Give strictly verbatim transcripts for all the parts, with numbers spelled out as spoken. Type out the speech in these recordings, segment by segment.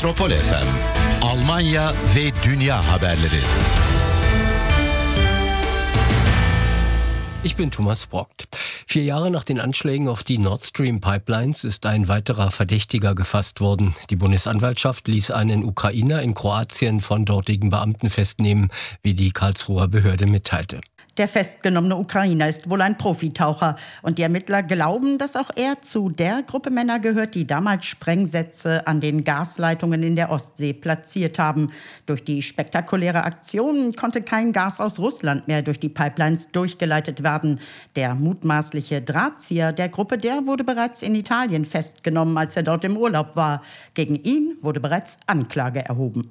Metropol F M, Almanya ve Dünya haberleri. Ich bin Thomas Brockt. Vier Jahre nach den Anschlägen auf die Nord Stream Pipelines ist ein weiterer Verdächtiger gefasst worden. Die Bundesanwaltschaft ließ einen Ukrainer in Kroatien von dortigen Beamten festnehmen, wie die Karlsruher Behörde mitteilte. Der festgenommene Ukrainer ist wohl ein Profitaucher und die Ermittler glauben, dass auch er zu der Gruppe Männer gehört, die damals Sprengsätze an den Gasleitungen in der Ostsee platziert haben. Durch die spektakuläre Aktion konnte kein Gas aus Russland mehr durch die Pipelines durchgeleitet werden. Der mutmaßliche Drahtzieher der Gruppe, der wurde bereits in Italien festgenommen, als er dort im Urlaub war. Gegen ihn wurde bereits Anklage erhoben.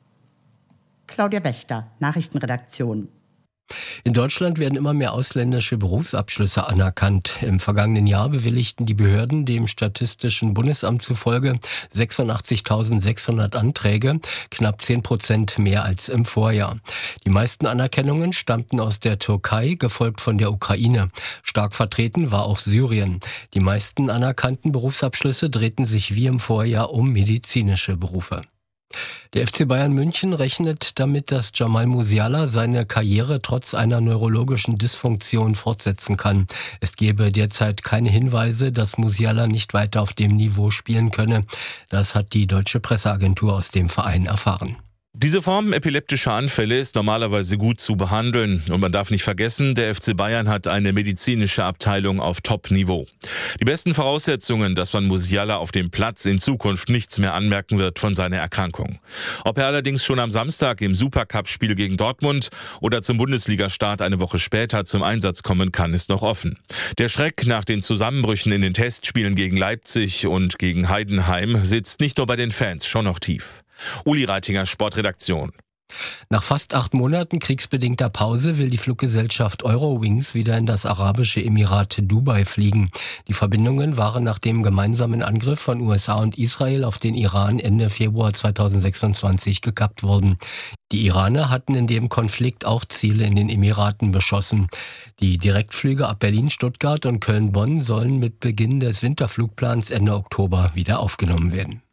Claudia Wächter, Nachrichtenredaktion. In Deutschland werden immer mehr ausländische Berufsabschlüsse anerkannt. Im vergangenen Jahr bewilligten die Behörden dem Statistischen Bundesamt zufolge sechsundachtzigtausendsechshundert Anträge, knapp zehn Prozent mehr als im Vorjahr. Die meisten Anerkennungen stammten aus der Türkei, gefolgt von der Ukraine. Stark vertreten war auch Syrien. Die meisten anerkannten Berufsabschlüsse drehten sich wie im Vorjahr um medizinische Berufe. Der F C Bayern München rechnet damit, dass Jamal Musiala seine Karriere trotz einer neurologischen Dysfunktion fortsetzen kann. Es gebe derzeit keine Hinweise, dass Musiala nicht weiter auf dem Niveau spielen könne. Das hat die deutsche Presseagentur aus dem Verein erfahren. Diese Form epileptischer Anfälle ist normalerweise gut zu behandeln. Und man darf nicht vergessen, der F C Bayern hat eine medizinische Abteilung auf Top-Niveau. Die besten Voraussetzungen, dass man Musiala auf dem Platz in Zukunft nichts mehr anmerken wird von seiner Erkrankung. Ob er allerdings schon am Samstag im Supercup-Spiel gegen Dortmund oder zum Bundesliga-Start eine Woche später zum Einsatz kommen kann, ist noch offen. Der Schreck nach den Zusammenbrüchen in den Testspielen gegen Leipzig und gegen Heidenheim sitzt nicht nur bei den Fans, schon noch tief. Uli Reitinger, Sportredaktion. Nach fast acht Monaten kriegsbedingter Pause will die Fluggesellschaft Eurowings wieder in das arabische Emirat Dubai fliegen. Die Verbindungen waren nach dem gemeinsamen Angriff von U S A und Israel auf den Iran Ende Februar zweitausendsechsundzwanzig gekappt worden. Die Iraner hatten in dem Konflikt auch Ziele in den Emiraten beschossen. Die Direktflüge ab Berlin, Stuttgart und Köln-Bonn sollen mit Beginn des Winterflugplans Ende Oktober wieder aufgenommen werden.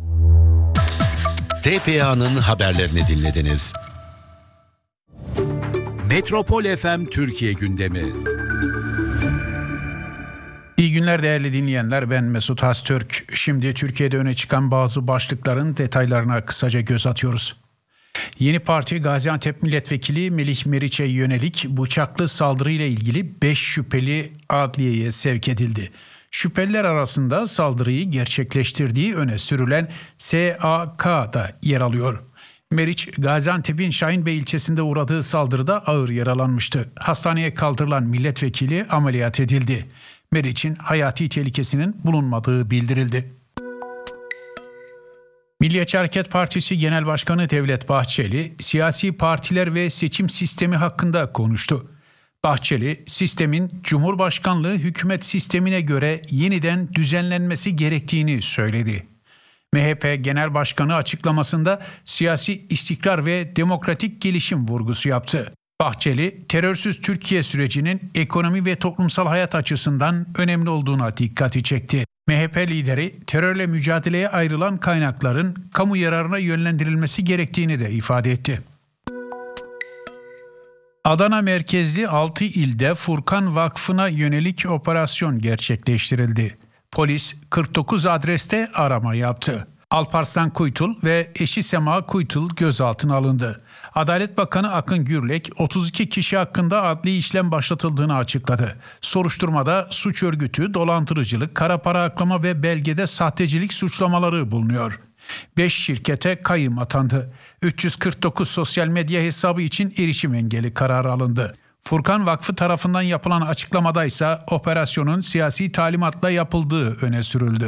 T P A'nın haberlerini dinlediniz. Metropol F M Türkiye gündemi. İyi günler değerli dinleyenler, ben Mesut Haztürk. Şimdi Türkiye'de öne çıkan bazı başlıkların detaylarına kısaca göz atıyoruz. Yeni Parti Gaziantep Milletvekili Melih Meriç'e yönelik bıçaklı saldırıyla ilgili beş şüpheli adliyeye sevk edildi. Şüpheliler arasında saldırıyı gerçekleştirdiği öne sürülen S A K da yer alıyor. Meriç, Gaziantep'in Şahinbey ilçesinde uğradığı saldırıda ağır yaralanmıştı. Hastaneye kaldırılan milletvekili ameliyat edildi. Meriç'in hayati tehlikesinin bulunmadığı bildirildi. Milliyetçi Hareket Partisi Genel Başkanı Devlet Bahçeli, siyasi partiler ve seçim sistemi hakkında konuştu. Bahçeli, sistemin Cumhurbaşkanlığı hükümet sistemine göre yeniden düzenlenmesi gerektiğini söyledi. M H P Genel Başkanı açıklamasında siyasi istikrar ve demokratik gelişim vurgusu yaptı. Bahçeli, terörsüz Türkiye sürecinin ekonomi ve toplumsal hayat açısından önemli olduğuna dikkati çekti. M H P lideri, terörle mücadeleye ayrılan kaynakların kamu yararına yönlendirilmesi gerektiğini de ifade etti. Adana merkezli altı ilde Furkan Vakfı'na yönelik operasyon gerçekleştirildi. Polis kırk dokuz adreste arama yaptı. Alparslan Kuytul ve eşi Sema Kuytul gözaltına alındı. Adalet Bakanı Akın Gürlek otuz iki kişi hakkında adli işlem başlatıldığını açıkladı. Soruşturmada suç örgütü, dolandırıcılık, kara para aklama ve belgede sahtecilik suçlamaları bulunuyor. beş şirkete kayyım atandı. üç yüz kırk dokuz sosyal medya hesabı için erişim engeli kararı alındı. Furkan Vakfı tarafından yapılan açıklamada ise operasyonun siyasi talimatla yapıldığı öne sürüldü.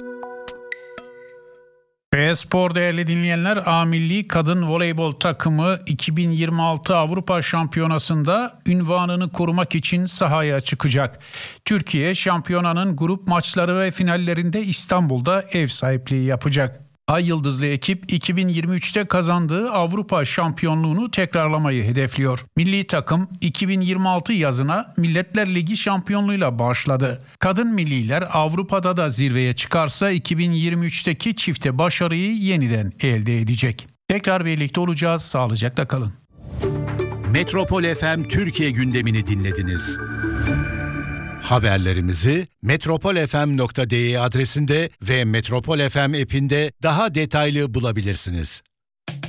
B-Spor değerli dinleyenler, A Milli Kadın Voleybol takımı iki bin yirmi altı Avrupa Şampiyonası'nda ünvanını korumak için sahaya çıkacak. Türkiye şampiyonanın grup maçları ve finallerinde İstanbul'da ev sahipliği yapacak. Ay Yıldızlı ekip iki bin yirmi üçte kazandığı Avrupa şampiyonluğunu tekrarlamayı hedefliyor. Milli takım iki bin yirmi altı yazına Milletler Ligi şampiyonluğuyla başladı. Kadın milliler Avrupa'da da zirveye çıkarsa iki bin yirmi üçteki çifte başarıyı yeniden elde edecek. Tekrar birlikte olacağız. Sağlıcakla kalın. Metropol F M Türkiye gündemini dinlediniz. Haberlerimizi metropol f m nokta d e adresinde ve Metropol F M app'inde daha detaylı bulabilirsiniz.